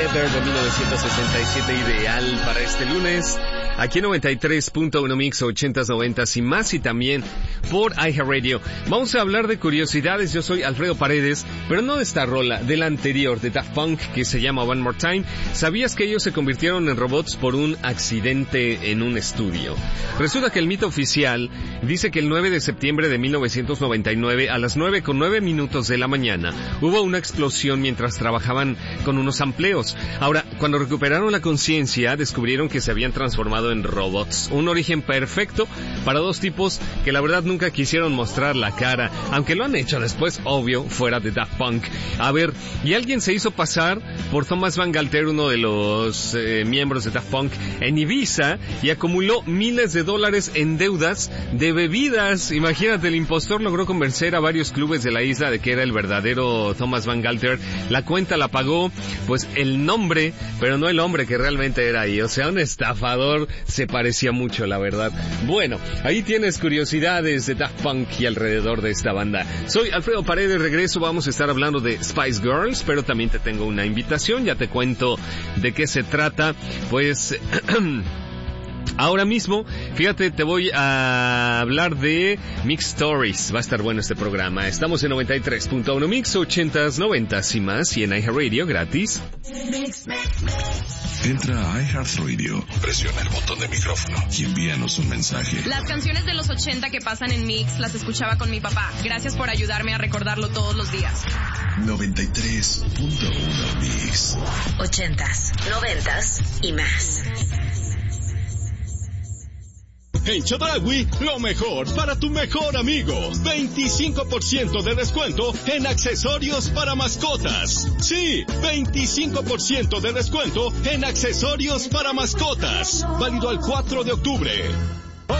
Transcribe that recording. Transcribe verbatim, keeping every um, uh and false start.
Together de mil novecientos sesenta y siete, ideal para este lunes. Aquí en noventa y tres punto uno Mix, ochentas, noventas y más, y también por iHeartRadio. Vamos a hablar de curiosidades. Yo soy Alfredo Paredes, pero no de esta rola, de la anterior, de Daft Punk, que se llama One More Time. ¿Sabías que ellos se convirtieron en robots por un accidente en un estudio? Resulta que el mito oficial dice que el nueve de septiembre de mil novecientos noventa y nueve, a las nueve con nueve minutos de la mañana, hubo una explosión mientras trabajaban con unos sampleos. Ahora, cuando recuperaron la conciencia, descubrieron que se habían transformado en robots. Un origen perfecto para dos tipos que la verdad nunca quisieron mostrar la cara, aunque lo han hecho después, obvio, fuera de Daft Punk. A ver, y alguien se hizo pasar por Thomas Van Galter, uno de los eh, miembros de Daft Punk, en Ibiza, y acumuló miles de dólares en deudas de bebidas. Imagínate, el impostor logró convencer a varios clubes de la isla de que era el verdadero Thomas Van Galter. La cuenta la pagó, pues, el nombre, pero no el hombre que realmente era ahí. O sea, un estafador. Se parecía mucho, la verdad. Bueno, ahí tienes curiosidades de Daft Punk y alrededor de esta banda. Soy Alfredo Paredes, regreso. Vamos a estar hablando de Spice Girls, pero también te tengo una invitación. Ya te cuento de qué se trata. Pues... ahora mismo, fíjate, te voy a hablar de Mix Stories. Va a estar bueno este programa. Estamos en noventa y tres punto uno Mix, ochentas, noventas y más, y en iHeartRadio gratis. Entra a iHeartRadio, presiona el botón de micrófono y envíanos un mensaje. Las canciones de los ochenta que pasan en Mix las escuchaba con mi papá. Gracias por ayudarme a recordarlo todos los días. noventa y tres punto uno Mix. Ochentas, noventas y más. En Chedraui, lo mejor para tu mejor amigo. veinticinco por ciento de descuento en accesorios para mascotas. Sí, veinticinco por ciento de descuento en accesorios para mascotas. Válido al cuatro de octubre.